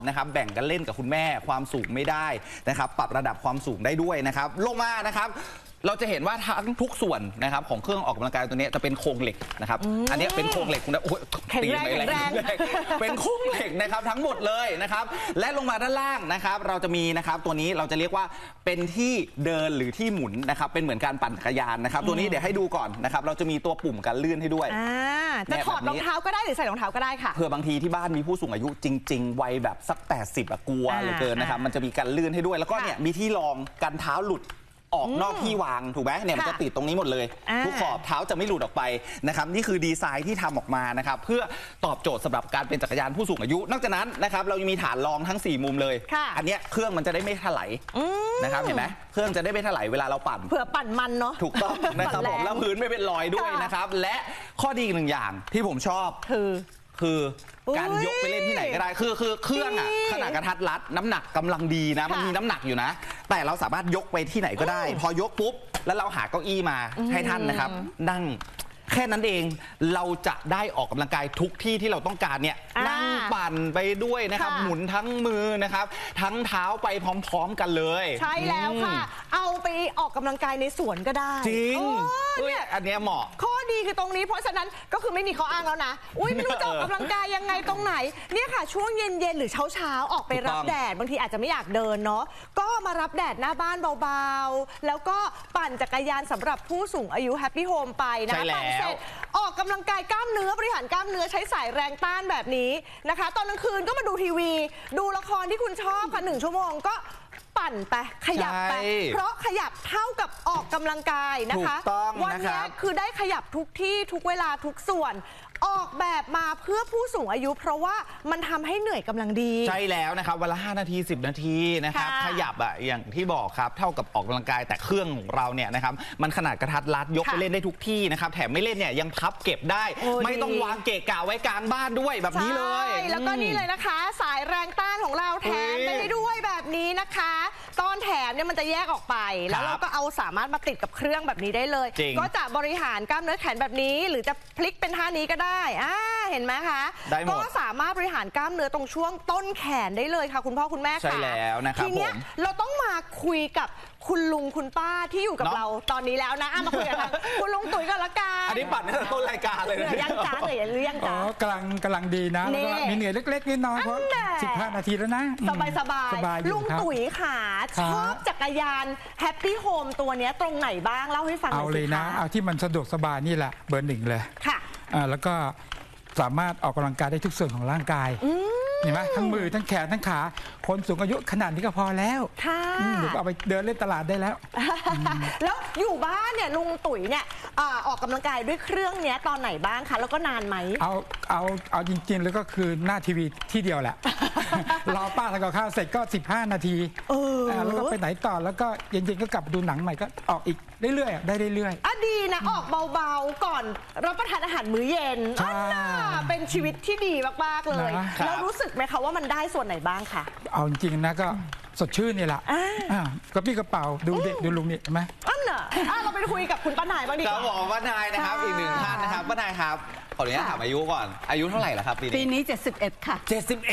นะครับแบ่งกันเล่นกับคุณแม่ความสูงไม่ได้นะครับปรับระดับความสูงได้ด้วยนะครับลงมานะครับเราจะเห็นว่าทั้งทุกส่วนนะครับของเครื่องออกกำลังกายตัวนี้จะเป็นโครงเหล็กนะครับอันนี้เป็นโครงเหล็กคุณนะโอ้ยตีไปแรงเป็นโครงเหล็กนะครับทั้งหมดเลยนะครับและลงมาด้านล่างนะครับเราจะมีนะครับตัวนี้เราจะเรียกว่าเป็นที่เดินหรือที่หมุนนะครับเป็นเหมือนการปั่นจักรยานนะครับตัวนี้เดี๋ยวให้ดูก่อนนะครับเราจะมีตัวปุ่มการเลื่อนให้ด้วยจะถอดรองเท้าก็ได้หรือใส่รองเท้าก็ได้ค่ะเผื่อบางทีที่บ้านมีผู้สูงอายุจริงๆวัยแบบสัก80กลัวเหลือเกินนะครับมันจะมีการเลื่อนให้ด้วยแล้วก็เนี่ยมีที่รองกันเท้าหลุดออกนอกที่วางถูกไหมเนี่ยมันจะติดตรงนี้หมดเลยทุกขอบเท้าจะไม่หลุดออกไปนะครับนี่คือดีไซน์ที่ทำออกมานะครับเพื่อตอบโจทย์สำหรับการเป็นจักรยานผู้สูงอายุนอกจากนั้นนะครับเรายังมีฐานรองทั้ง4มุมเลยอันนี้เครื่องมันจะได้ไม่ถลายนะครับเห็นไหมเครื่องจะได้ไม่ถลายเวลาเราปั่นเผื่อปั่นมันเนาะถูกต้องนะครับผมแล้วพื้นไม่เป็นรอยด้วยนะครับและข้อดีอีกหนึ่งอย่างที่ผมชอบคือการยกไปเล่นที่ไหนก็ได้คือเครื่องอะขนาดกระทัดรัดน้ำหนักกำลังดีนะมันมีน้ำหนักอยู่นะแต่เราสามารถยกไปที่ไหนก็ได้พอยกปุ๊บแล้วเราหาเก้าอี้มาให้ท่านนะครับนั่งแค่นั้นเองเราจะได้ออกกำลังกายทุกที่ที่เราต้องการเนี่ยนั่งปั่นไปด้วยนะครับหมุนทั้งมือนะครับทั้งเท้าไปพร้อมๆกันเลยใช่แล้วค่ะเอาไปออกกำลังกายในสวนก็ได้จริงเนี่ยอันนี้เหมาะข้อดีคือตรงนี้เพราะฉะนั้นก็คือไม่มีข้ออ้างแล้วนะไม่รู้จะออกกำลังกายยังไงตรงไหนเนี่ยค่ะช่วงเย็นๆหรือเช้าออกไปรับแดดบางทีอาจจะไม่อยากเดินเนาะก็มารับแดดหน้าบ้านเบาๆแล้วก็ปั่นจักรยานสำหรับผู้สูงอายุแฮปปี้โฮมไปนะปั่นเสร็จออกกำลังกายกล้ามเนื้อบริหารกล้ามเนื้อใช้สายแรงต้านแบบนี้นะคะตอนกลางคืนก็มาดูทีวีดูละครที่คุณชอบค่ะ1 ชั่วโมงก็ปั่นไปขยับไปเพราะขยับเท่ากับออกกำลังกายนะคะวันนี้คือได้ขยับทุกที่ทุกเวลาทุกส่วนออกแบบมาเพื่อผู้สูงอายุเพราะว่ามันทำให้เหนื่อยกำลังดีใช่แล้วนะครับวันละ5 นาที10 นาทีนะครับขยับอย่างที่บอกครับเท่ากับออกกำลังกายแต่เครื่องของเราเนี่ยนะครับมันขนาดกระทัดรัดยกไปเล่นได้ทุกที่นะครับแถมไม่เล่นเนี่ยยังพับเก็บได้ไม่ต้องวางเกะกะไว้กลางบ้านด้วยแบบนี้เลยแล้วก็นี่เลยนะคะสายแรงต้านของเราแถมไปให้ด้วยแบบนี้นะคะตอนแถมเนี่ยมันจะแยกออกไปแล้วเราก็เอาสามารถมาติดกับเครื่องแบบนี้ได้เลยก็จะบริหารกล้ามเนื้อแขนแบบนี้หรือจะพลิกเป็นท่านี้ก็ได้เห็นไหมคะก็สามารถบริหารกล้ามเนื้อตรงช่วงต้นแขนได้เลยค่ะคุณพ่อคุณแม่ค่ะใช่แล้วนะครับทีนี้เราต้องมาคุยกับคุณลุงคุณป้าที่อยู่กับเราตอนนี้แล้วนะมาคุยกันคุณลุงตุ๋ยกันละกันอันนี้ปัดตั้งแต่ต้นรายการเลยนะยังจ้าเลยหรือยังจ้ากำลังดีนะมีเหนื่อยเล็กๆนิดน้อยเพราะ15 นาทีแล้วนะสบายลุงตุ๋ยค่ะชอบจักรยานแฮปปี้โฮมตัวนี้ตรงไหนบ้างเล่าให้ฟังหน่อยสิคะเอาเลยนะเอาที่มันสะดวกสบายนี่แหละเบอร์ 1เลยค่ะแล้วก็สามารถออกกำลังกายได้ทุกส่วนของร่างกายเห็นไหมทั้งมือทั้งแขนทั้งขาคนสูงอายุขนาดนี้ก็พอแล้วหรือเอาไปเดินเล่นตลาดได้แล้วแล้วอยู่บ้านเนี่ยลุงตุ๋ยเนี่ยออกกำลังกายด้วยเครื่องเนี้ยตอนไหนบ้างคะแล้วก็นานไหมเอาจริงๆแล้วก็คือหน้าทีวีที่เดียวแหละรอป้าทำกับข้าวเสร็จก็15 นาทีแล้วก็ไปไหนต่อแล้วก็เย็นๆก็กลับดูหนังใหม่ก็ออกอีกเรื่อยๆได้เรื่อยๆดีนะออกเบาๆก่อนรับประทานอาหารมื้อเย็นเป็นชีวิตที่ดีมากๆเลยแล้วรู้สึกไหมคะว่ามันได้ส่วนไหนบ้างคะเอาจริงๆนะก็สดชื่นนี่แหละกระปี้กระเป๋าดูเด็กดูลุงนี่ไหมเราไปคุยกับคุณป้านายบ้างดีกว่าครับผมป้านายนะครับอีก1 ท่านนะครับป้านายครับขออนุญาตถามอายุก่อนอายุเท่าไหร่ล่ะครับปีนี้71ค่ะ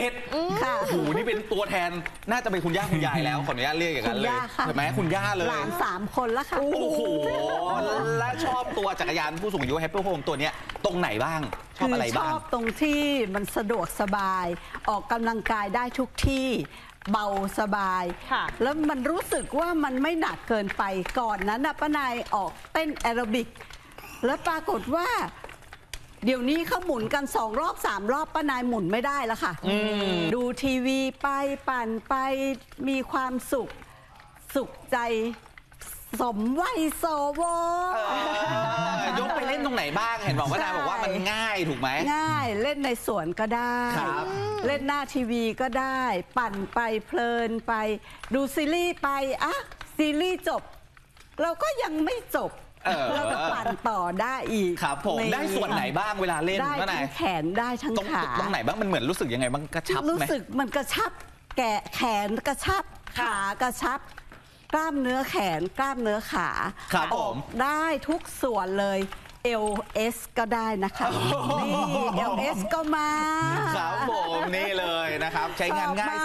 71ค่ะโอ้โหนี่เป็นตัวแทนน่าจะเป็นคุณย่าคุณยายแล้วขออนุญาตเรียกอย่างนั้นเลยใช่ไหมคุณย่าเลยหลาน3 คนแล้วค่ะโอ้โหและชอบตัวจักรยานผู้สูงอายุแฮปปี้โฮมตัวเนี้ยตรงไหนบ้างชอบอะไรบ้างชอบตรงที่มันสะดวกสบายออกกำลังกายได้ทุกที่เบาสบายแล้วมันรู้สึกว่ามันไม่หนักเกินไปก่อนนั้นป้านายออกเต้นแอโรบิกแล้วปรากฏว่าเดี๋ยวนี้เขาหมุนกัน2 รอบ3 รอบป้านายหมุนไม่ได้แล้วค่ะดูทีวีไปปั่นไปมีความสุขใจสมวัยโซโวยกไปเล่นตรงไหนบ้างเห็นบอกว่านายบอกว่ามันง่ายถูกไหมง่ายเล่นในสวนก็ได้เล่นหน้าทีวีก็ได้ปั่นไปเพลินไปดูซีรีส์ไปซีรีส์จบเราก็ยังไม่จบเราก็ปั่นต่อได้อีกครับผมได้ส่วนไหนบ้างเวลาเล่นได้ทั้งแขนได้ทั้งขาตรงไหนบ้างมันเหมือนรู้สึกยังไงบ้างกระชับไหมรู้สึกมันกระชับแขนกระชับขากระชับกล้ามเนื้อแขนกล้ามเนื้อขาออกได้ทุกส่วนเลย LS ก็ได้นะคะนี่ LS ก็มาครับผมนี่เลยนะครับใช้งานง่าย